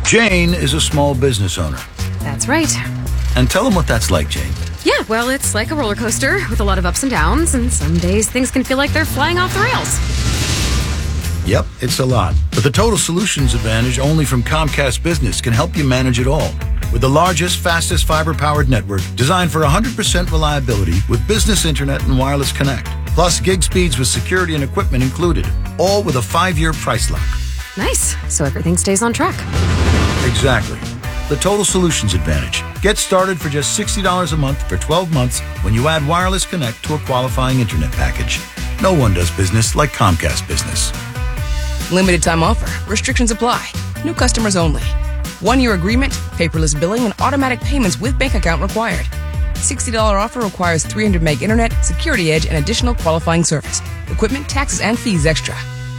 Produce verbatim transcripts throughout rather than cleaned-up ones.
Jane is a small business owner. That's right. And tell them what that's like, Jane. Yeah, well, it's like a roller coaster with a lot of ups and downs, and some days things can feel like they're flying off the rails. Yep, it's a lot. But the Total Solutions Advantage only from Comcast Business can help you manage it all. With the largest, fastest fiber-powered network designed for one hundred percent reliability with business internet and wireless connect. Plus gig speeds with security and equipment included. All with a five-year price lock. Nice. So everything stays on track. Exactly. The Total Solutions Advantage. Get started for just sixty dollars a month for twelve months when you add Wireless Connect to a qualifying internet package. No one does business like Comcast Business. Limited time offer. Restrictions apply. New customers only. One-year agreement, paperless billing, and automatic payments with bank account required. sixty dollars offer requires three hundred meg internet, security edge, and additional qualifying service. Equipment, taxes, and fees extra.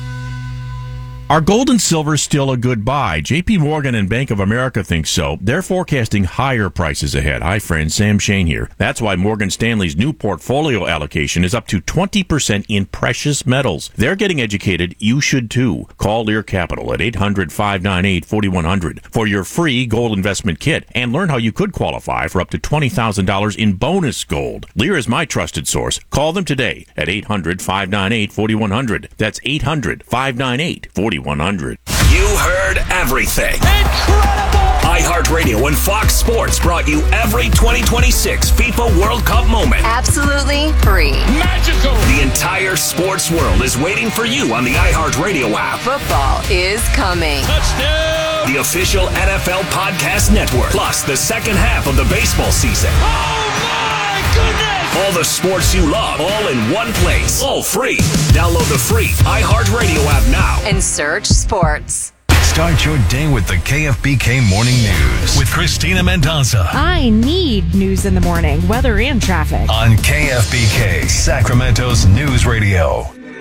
Are gold and silver still a good buy? J P Morgan and Bank of America think so. They're forecasting higher prices ahead. Hi, friends. Sam Shane here. That's why Morgan Stanley's new portfolio allocation is up to twenty percent in precious metals. They're getting educated. You should too. Call Lear Capital at eight hundred, five nine eight, four one zero zero for your free gold investment kit and learn how you could qualify for up to twenty thousand dollars in bonus gold. Lear is my trusted source. Call them today at eight hundred, five nine eight, four one zero zero. That's eight hundred, five nine eight, four one zero zero. You heard everything. Incredible! iHeartRadio and Fox Sports brought you every twenty twenty-six FIFA World Cup moment. Absolutely free. Magical! The entire sports world is waiting for you on the iHeartRadio app. Football is coming. Touchdown! The official N F L Podcast Network. Plus the second half of the baseball season. Oh my goodness! All the sports you love, all in one place. All free. Download the free iHeartRadio app now. And search sports. Start your day with the K F B K Morning News with Christina Mendoza. I need news in the morning, weather and traffic. On K F B K, Sacramento's News Radio.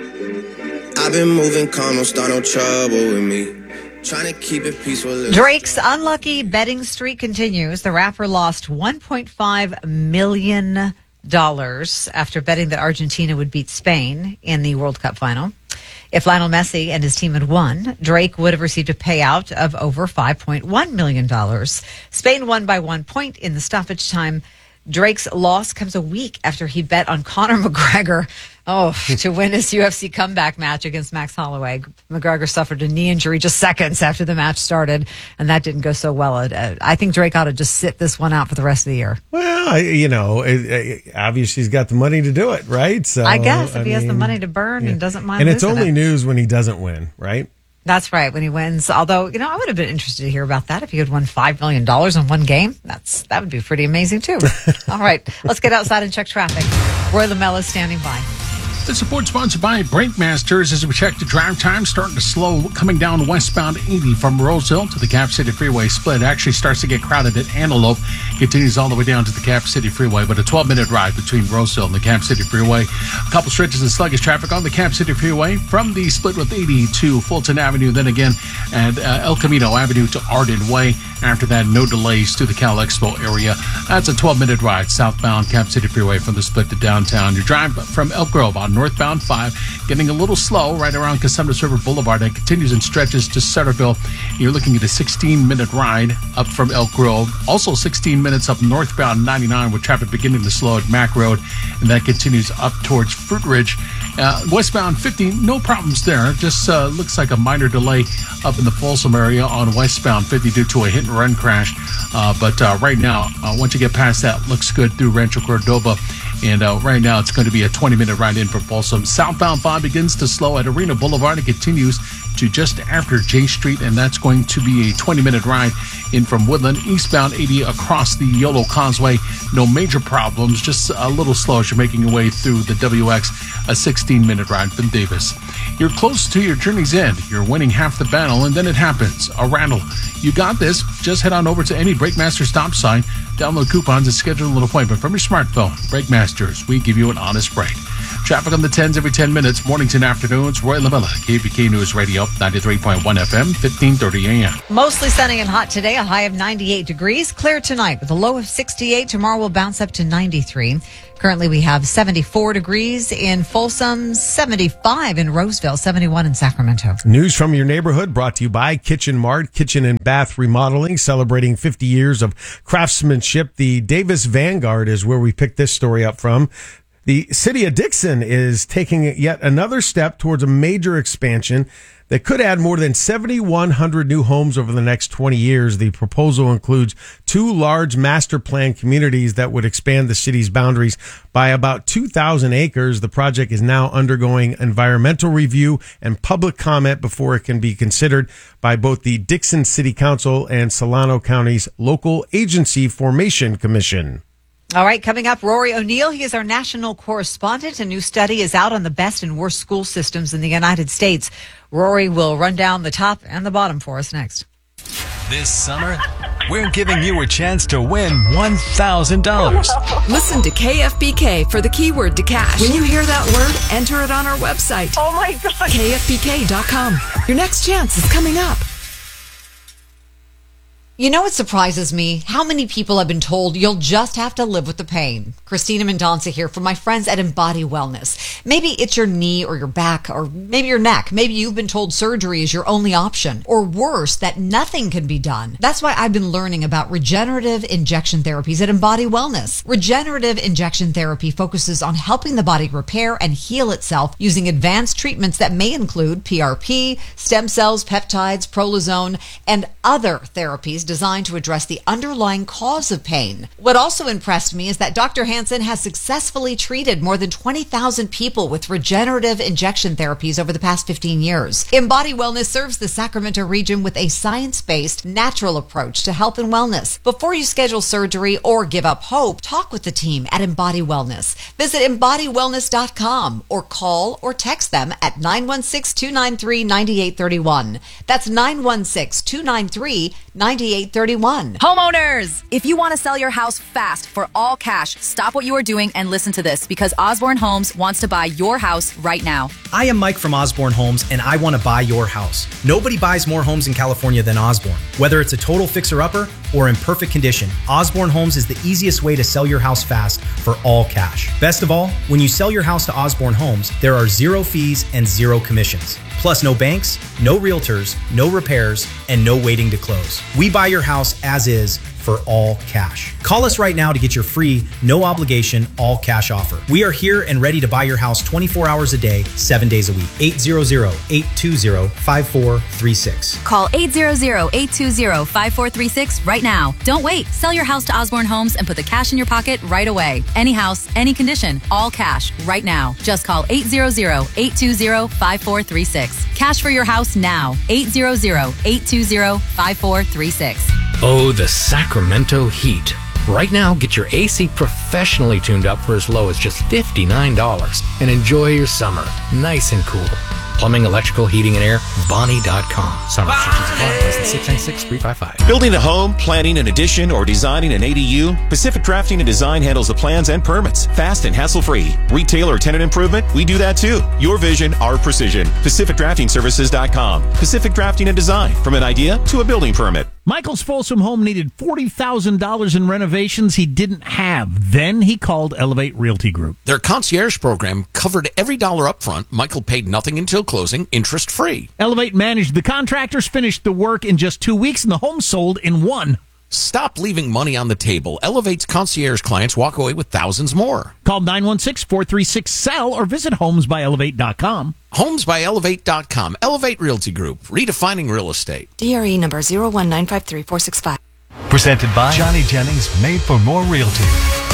I've been moving calm, don't start no trouble with me. Trying to keep it peaceful. Drake's unlucky betting streak continues. The rapper lost one point five million dollars after betting that Argentina would beat Spain in the World Cup final. If Lionel Messi and his team had won, Drake would have received a payout of over five point one million dollars. Spain won by one point in the stoppage time. Drake's loss comes a week after he bet on Conor McGregor oh, to win his U F C comeback match against Max Holloway. McGregor suffered a knee injury just seconds after the match started, and that didn't go so well. Uh, I think Drake ought to just sit this one out for the rest of the year. Well, I, you know, it, it, obviously he's got the money to do it, right? So I guess if I he mean, has the money to burn yeah. and doesn't mind and it's losing only it. news when he doesn't win, right? That's right, when he wins. Although, you know, I would have been interested to hear about that if he had won five million dollars in one game. That's That would be pretty amazing, too. All right, let's get outside and check traffic. Roy Lamella is standing by. The support sponsored by Breakmasters as we check the drive time starting to slow coming down westbound eighty from Roseville to the Cap City Freeway split. It actually starts to get crowded at Antelope, continues all the way down to the Cap City Freeway, but a twelve minute ride between Roseville and the Cap City Freeway. A couple stretches of sluggish traffic on the Cap City Freeway from the split with eighty to Fulton Avenue, then again at uh, El Camino Avenue to Arden Way. After that, no delays to the Cal Expo area. That's a twelve minute ride southbound Cap City Freeway from the split to downtown. Your drive from Elk Grove on northbound five, getting a little slow right around Cassandra River Boulevard. It continues in stretches to Centerville. You're looking at a sixteen minute ride up from Elk Grove. Also sixteen minutes up northbound ninety-nine with traffic beginning to slow at Mack Road. And that continues up towards Fruit Ridge. Uh, westbound fifty, no problems there. Just uh, looks like a minor delay up in the Folsom area on westbound fifty due to a hit and run crash. Uh, but uh, right now, uh, once you get past that, looks good through Rancho Cordova. And uh, right now, it's going to be a twenty minute ride in from Folsom. Southbound five begins to slow at Arena Boulevard. It continues to just after J Street, and that's going to be a twenty minute ride in from Woodland. Eastbound eighty across the Yolo Causeway. No major problems, just a little slow as you're making your way through the W X. A sixteen minute ride from Davis. You're close to your journey's end. You're winning half the battle, and then it happens. A rattle. You got this. Just head on over to any Breakmaster stop sign, download coupons, and schedule an appointment from your smartphone. Breakmasters, we give you an honest break. Traffic on the tens every ten minutes, mornings and afternoons. Roy Lamella, K F B K News Radio, ninety-three point one F M, fifteen thirty A M. Mostly sunny and hot today, a high of ninety-eight degrees. Clear tonight with a low of sixty-eight. Tomorrow will bounce up to ninety-three. Currently, we have seventy-four degrees in Folsom, seventy-five in Roseville, seventy-one in Sacramento. News from your neighborhood brought to you by Kitchen Mart, Kitchen and Bath Remodeling, celebrating fifty years of craftsmanship. The Davis Vanguard is where we picked this story up from. The city of Dixon is taking yet another step towards a major expansion that could add more than seventy-one hundred new homes over the next twenty years. The proposal includes two large master plan communities that would expand the city's boundaries by about two thousand acres. The project is now undergoing environmental review and public comment before it can be considered by both the Dixon City Council and Solano County's Local Agency Formation Commission. All right, coming up, Rory O'Neill. He is our national correspondent. A new study is out on the best and worst school systems in the United States. Rory will run down the top and the bottom for us next. This summer, we're giving you a chance to win one thousand dollars. Listen to K F B K for the keyword to cash. When you hear that word, enter it on our website. Oh, my God. K F B K dot com. Your next chance is coming up. You know what surprises me? How many people have been told you'll just have to live with the pain? Christina Mendonca here from my friends at Embody Wellness. Maybe it's your knee or your back or maybe your neck. Maybe you've been told surgery is your only option, or worse, that nothing can be done. That's why I've been learning about regenerative injection therapies at Embody Wellness. Regenerative injection therapy focuses on helping the body repair and heal itself using advanced treatments that may include P R P, stem cells, peptides, prolozone, and other therapies designed to address the underlying cause of pain. What also impressed me is that Doctor Hansen has successfully treated more than twenty thousand people with regenerative injection therapies over the past fifteen years. Embody Wellness serves the Sacramento region with a science-based, natural approach to health and wellness. Before you schedule surgery or give up hope, talk with the team at Embody Wellness. Visit embody wellness dot com or call or text them at nine one six, two nine three, nine eight three one. That's nine one six, two nine three, nine eight three one. Homeowners, if you want to sell your house fast for all cash, stop what you are doing and listen to this, because Osborne Homes wants to buy your house right now. I am Mike from Osborne Homes, and I want to buy your house. Nobody buys more homes in California than Osborne. Whether it's a total fixer-upper or in perfect condition, Osborne Homes is the easiest way to sell your house fast for all cash. Best of all, when you sell your house to Osborne Homes, there are zero fees and zero commissions. Plus, no banks, no realtors, no repairs, and no waiting to close. We buy your house as is for all cash. Call us right now to get your free, no obligation, all cash offer. We are here and ready to buy your house twenty-four hours a day, seven days a week. eight hundred, eight two zero, five four three six. Call eight hundred, eight two zero, five four three six right now. Don't wait. Sell your house to Osborne Homes and put the cash in your pocket right away. Any house, any condition, all cash right now. Just call eight hundred, eight two zero, five four three six. Cash for your house now. eight hundred, eight two zero, five four three six. Oh, the Sacramento heat. Right now, get your A C professionally tuned up for as low as just fifty-nine dollars and enjoy your summer nice and cool. Plumbing, electrical, heating, and air, Bonnie dot com. Summer restrictions apply. Less than six nine six, three five five. Building a home, planning an addition, or designing an A D U? Pacific Drafting and Design handles the plans and permits. Fast and hassle-free. Retail or tenant improvement? We do that too. Your vision, our precision. Pacific Drafting Services dot com. Pacific Drafting and Design. From an idea to a building permit. Michael's Folsom home needed forty thousand dollars in renovations he didn't have. Then he called Elevate Realty Group. Their concierge program covered every dollar up front. Michael paid nothing until closing, interest-free. Elevate managed the contractors, finished the work in just two weeks, and the home sold in one. Stop leaving money on the table. Elevate's concierge clients walk away with thousands more. Call nine one six, four three six, S E L or visit homes by elevate dot com. homes by elevate dot com. Elevate Realty Group. Redefining real estate. D R E number zero one nine five three four six five. Presented by Johnny Jennings, made for more realty.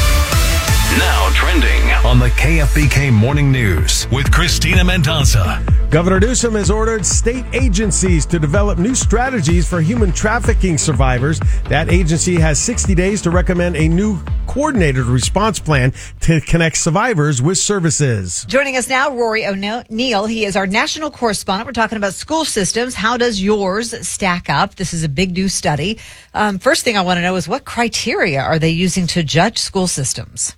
Now trending on the K F B K Morning News with Christina Mendonca. Governor Newsom has ordered state agencies to develop new strategies for human trafficking survivors. That agency has sixty days to recommend a new coordinated response plan to connect survivors with services. Joining us now, Rory O'Neill. He is our national correspondent. We're talking about school systems. How does yours stack up? This is a big new study. Um, first thing I want to know is what criteria are they using to judge school systems?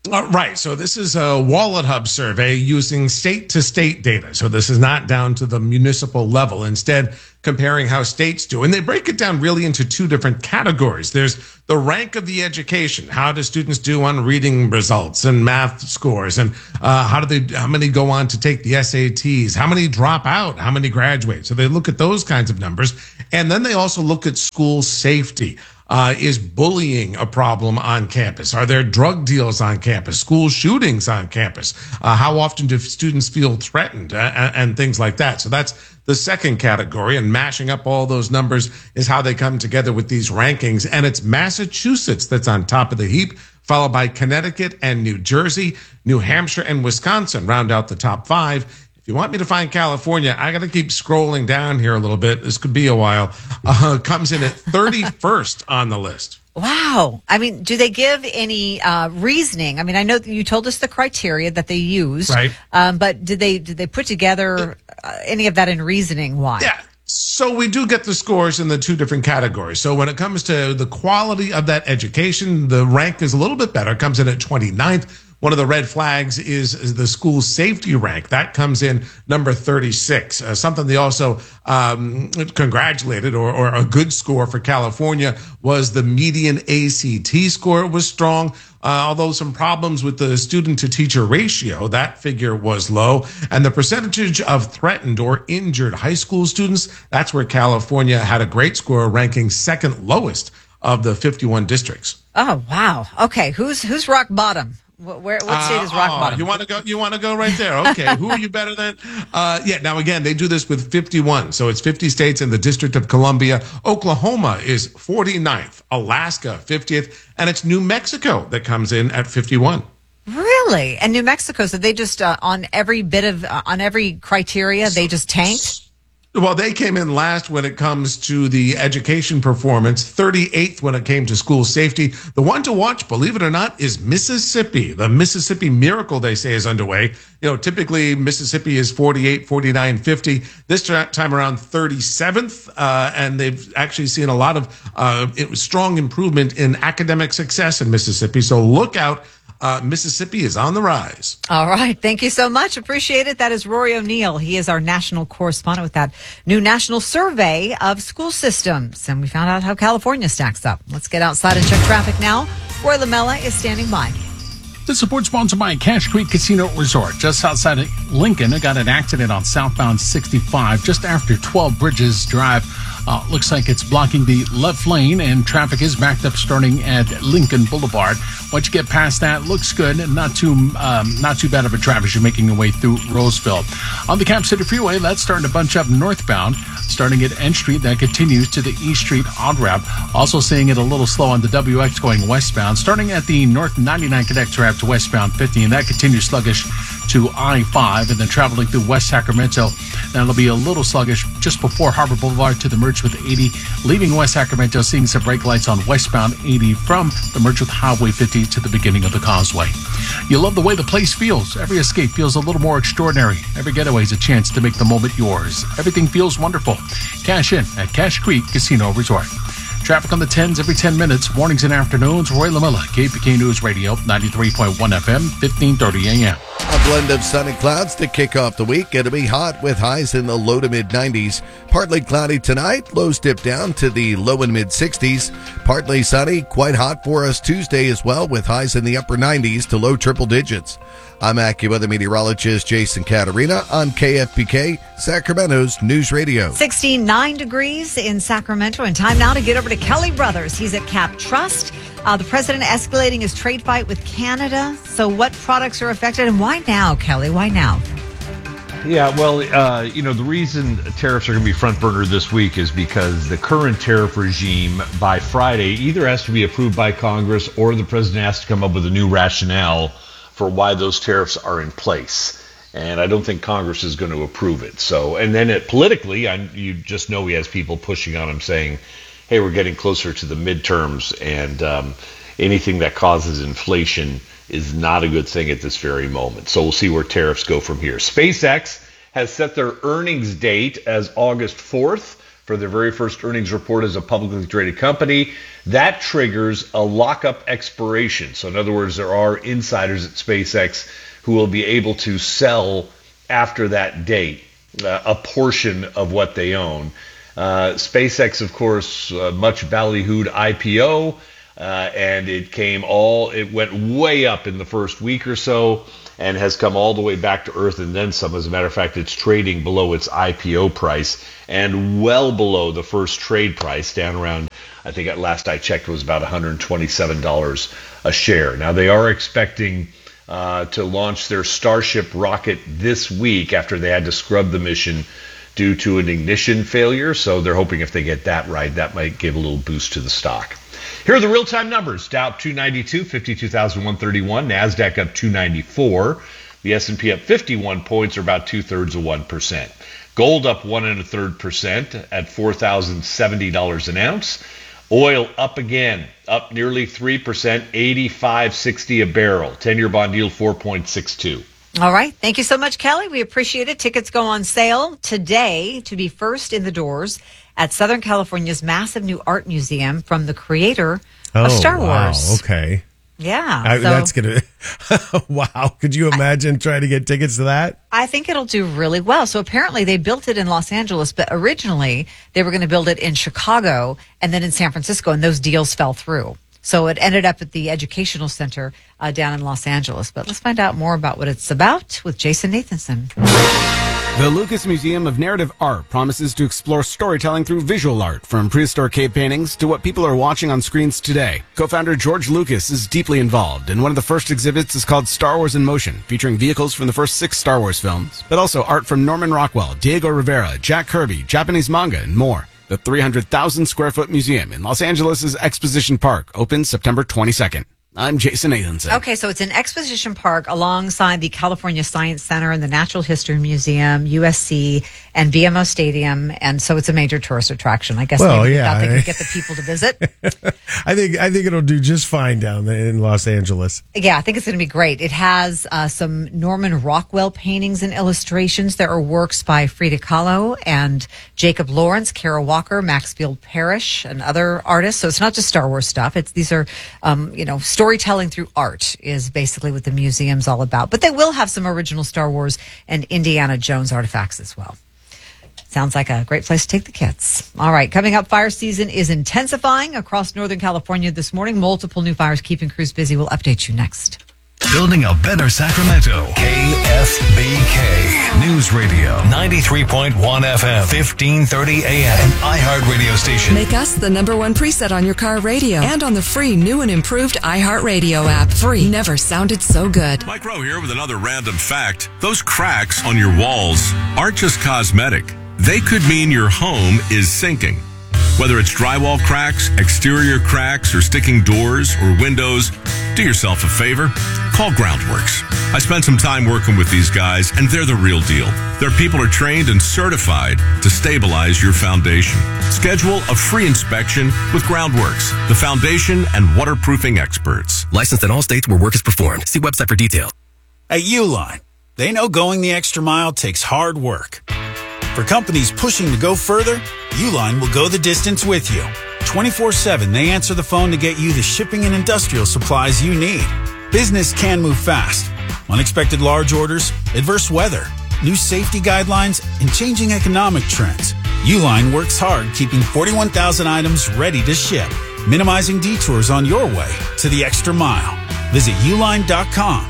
Uh, right. So this is a Wallet Hub survey using state-to-state data. So this is not down to the municipal level. Instead, comparing how states do. And they break it down really into two different categories. There's the rank of the education. How do students do on reading results and math scores? And uh, how do they? How many go on to take the S A Ts? How many drop out? How many graduate? So they look at those kinds of numbers. And then they also look at school safety. Uh, is bullying a problem on campus? Are there drug deals on campus? School shootings on campus? Uh, how often do students feel threatened uh, and, and things like that? So that's the second category. And mashing up all those numbers is how they come together with these rankings. And it's Massachusetts that's on top of the heap, followed by Connecticut and New Jersey. New Hampshire and Wisconsin round out the top five. If you want me to find California, I got to keep scrolling down here a little bit. This could be a while. Uh, comes in at thirty-first on the list. Wow. I mean, do they give any uh, reasoning? I mean, I know that you told us the criteria that they used, right? Um, but did they did they put together uh, any of that in reasoning? Why? Yeah. So we do get the scores in the two different categories. So when it comes to the quality of that education, the rank is a little bit better. It comes in at twenty-ninth. One of the red flags is, is the school safety rank. That comes in number thirty-six. Uh, something they also um, congratulated, or, or a good score for California, was the median A C T score was strong. Uh, although some problems with the student-to-teacher ratio, that figure was low. And the percentage of threatened or injured high school students, that's where California had a great score, ranking second lowest of the fifty-one districts. Oh, wow. Okay, who's who's rock bottom? Where, what state is rock uh, oh, bottom? You want to go? You want to go right there? Okay. Who are you better than? Uh, yeah. Now again, they do this with fifty-one, so it's fifty states in the District of Columbia. Oklahoma is forty-ninth, Alaska fiftieth, and it's New Mexico that comes in at fifty-one. Really? And New Mexico? So they just uh, on every bit of uh, on every criteria they just tanked. Well, they came in last when it comes to the education performance, thirty-eighth when it came to school safety. The one to watch, believe it or not, is Mississippi. The Mississippi Miracle, they say, is underway. You know, typically Mississippi is forty-eight, forty-nine, fifty. This time around thirty-seventh, uh, and they've actually seen a lot of uh, it was strong improvement in academic success in Mississippi. So look out. Uh, Mississippi is on the rise. All right. Thank you so much. Appreciate it. That is Rory O'Neill. He is our national correspondent with that new national survey of school systems. And we found out how California stacks up. Let's get outside and check traffic now. Roy Lamella is standing by. This support sponsored by Cache Creek Casino Resort. Just outside of Lincoln, I got an accident on southbound sixty-five just after twelve Bridges Drive. Uh, looks like it's blocking the left lane, and traffic is backed up starting at Lincoln Boulevard. Once you get past that, looks good. Not too um, not too bad of a traffic as you're making your way through Roseville. On the Cap City Freeway, that's starting to bunch up northbound, starting at N Street. That continues to the East Street on ramp. Also seeing it a little slow on the W X going westbound, starting at the North ninety-nine connector ramp to westbound fifty, and that continues sluggish to I five, and then traveling through West Sacramento. That'll be a little sluggish just before Harbor Boulevard to the merge with eighty. Leaving West Sacramento, seeing some brake lights on westbound eighty from the merge with Highway fifty to the beginning of the causeway. You love the way the place feels. Every escape feels a little more extraordinary. Every getaway is a chance to make the moment yours. Everything feels wonderful. Cash in at Cache Creek Casino Resort. Traffic on the tens every ten minutes, mornings and afternoons. Roy Lamella, K P K News Radio, ninety-three point one F M, fifteen thirty A M. A blend of sun and clouds to kick off the week. It'll be hot with highs in the low to mid nineties. Partly cloudy tonight. Lows dip down to the low and mid sixties. Partly sunny. Quite hot for us Tuesday as well, with highs in the upper nineties to low triple digits. I'm AccuWeather meteorologist Jason Caterina on K F B K, Sacramento's News Radio. sixty-nine degrees in Sacramento, and time now to get over to Kelly Brothers. He's at Cap Trust. Uh, the president escalating his trade fight with Canada. So what products are affected, and why now, Kelly? Why now? Yeah, well, uh, you know, the reason tariffs are going to be front burner this week is because the current tariff regime by Friday either has to be approved by Congress or the president has to come up with a new rationale for why those tariffs are in place. And I don't think Congress is going to approve it. So, and then it politically, I, you just know he has people pushing on him saying, hey, we're getting closer to the midterms, and um, anything that causes inflation is not a good thing at this very moment. So we'll see where tariffs go from here. SpaceX has set their earnings date as August fourth for their very first earnings report as a publicly traded company. That triggers a lockup expiration. So in other words, there are insiders at SpaceX who will be able to sell after that date uh, a portion of what they own. Uh, SpaceX, of course, uh, much ballyhooed I P O, uh, and it came all, it went way up in the first week or so and has come all the way back to earth and then some. As a matter of fact, it's trading below its I P O price and well below the first trade price, down around, I think at last I checked, was about one hundred twenty-seven dollars a share. Now, they are expecting uh, to launch their Starship rocket this week after they had to scrub the mission due to an ignition failure. So they're hoping if they get that right, that might give a little boost to the stock. Here are the real-time numbers. Dow up two ninety-two, fifty-two thousand one hundred thirty-one. NASDAQ up two ninety-four. The S and P up fifty-one points, or about two-thirds of one percent. Gold up one and a third percent at four thousand seventy dollars an ounce. Oil up again, up nearly three percent, eighty-five sixty a barrel. ten-year bond yield four point six two. All right. Thank you so much, Kelly. We appreciate it. Tickets go on sale today to be first in the doors at Southern California's massive new art museum from the creator oh, of Star wow. Wars. Okay. Yeah. I, so that's going to, wow. Could you imagine trying to get tickets to that? I think it'll do really well. So apparently they built it in Los Angeles, but originally they were going to build it in Chicago and then in San Francisco, and those deals fell through. So it ended up at the Educational Center uh, down in Los Angeles. But let's find out more about what it's about with Jason Nathanson. The Lucas Museum of Narrative Art promises to explore storytelling through visual art, from prehistoric cave paintings to what people are watching on screens today. Co-founder George Lucas is deeply involved, and one of the first exhibits is called Star Wars in Motion, featuring vehicles from the first six Star Wars films, but also art from Norman Rockwell, Diego Rivera, Jack Kirby, Japanese manga, and more. The three hundred thousand square foot museum in Los Angeles' Exposition Park opens September twenty-second. I'm Jason Nathanson. Okay, so it's in Exposition Park alongside the California Science Center and the Natural History Museum, U S C, and B M O Stadium, and so it's a major tourist attraction. I guess well, maybe yeah. they thought they could get the people to visit. I think I think it'll do just fine down there in Los Angeles. Yeah, I think it's going to be great. It has uh, some Norman Rockwell paintings and illustrations. There are works by Frida Kahlo and Jacob Lawrence, Kara Walker, Maxfield Parrish, and other artists. So it's not just Star Wars stuff. It's these are, um, you know, storytelling through art is basically what the museum's all about. But they will have some original Star Wars and Indiana Jones artifacts as well. Sounds like a great place to take the kids. All right, coming up, fire season is intensifying across Northern California this morning. Multiple new fires keeping crews busy. We'll update you next. Building a better Sacramento. K S B K News Radio. ninety-three point one F M. fifteen thirty A M. An iHeart radio station. Make us the number one preset on your car radio and on the free new and improved iHeartRadio app. Free. Never sounded so good. Mike Rowe here with another random fact. Those cracks on your walls aren't just cosmetic. They could mean your home is sinking. Whether it's drywall cracks, exterior cracks, or sticking doors or windows, do yourself a favor. Call Groundworks. I spent some time working with these guys, and they're the real deal. Their people are trained and certified to stabilize your foundation. Schedule a free inspection with Groundworks, the foundation and waterproofing experts. Licensed in all states where work is performed. See website for details. At Uline, they know going the extra mile takes hard work. For companies pushing to go further, Uline will go the distance with you. twenty-four seven, they answer the phone to get you the shipping and industrial supplies you need. Business can move fast. Unexpected large orders, adverse weather, new safety guidelines, and changing economic trends. Uline works hard keeping forty-one thousand items ready to ship, minimizing detours on your way to the extra mile. Visit uline dot com.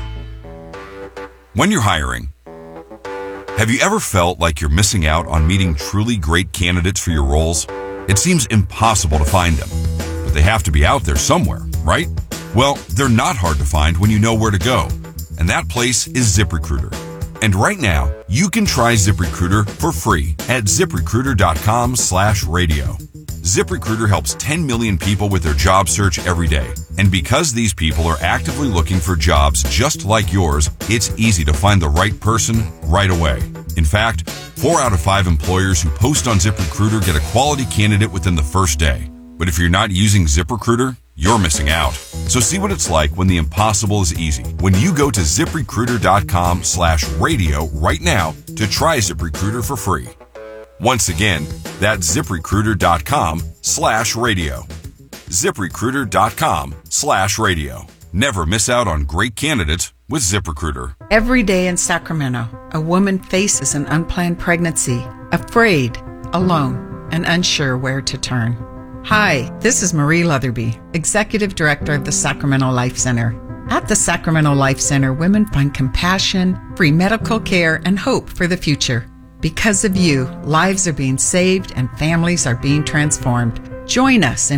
When you're hiring, have you ever felt like you're missing out on meeting truly great candidates for your roles? It seems impossible to find them, but they have to be out there somewhere, right? Well, they're not hard to find when you know where to go, and that place is ZipRecruiter. And right now, you can try ZipRecruiter for free at ZipRecruiter.com slash radio. ZipRecruiter helps ten million people with their job search every day. And because these people are actively looking for jobs just like yours, it's easy to find the right person right away. In fact, four out of five employers who post on ZipRecruiter get a quality candidate within the first day. But if you're not using ZipRecruiter, you're missing out. So see what it's like when the impossible is easy. When you go to ZipRecruiter.com slash radio right now to try ZipRecruiter for free. Once again, that's ZipRecruiter.com slash radio. ZipRecruiter.com slash radio. Never miss out on great candidates with ZipRecruiter. Every day in Sacramento, a woman faces an unplanned pregnancy, afraid, alone, and unsure where to turn. Hi, this is Marie Leatherby, Executive Director of the Sacramento Life Center. At the Sacramento Life Center, women find compassion, free medical care, and hope for the future. Because of you, lives are being saved and families are being transformed. Join us in